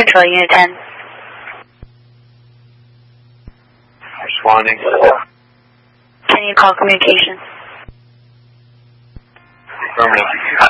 Control Unit 10. Responding. Can you call communication? Affirmative.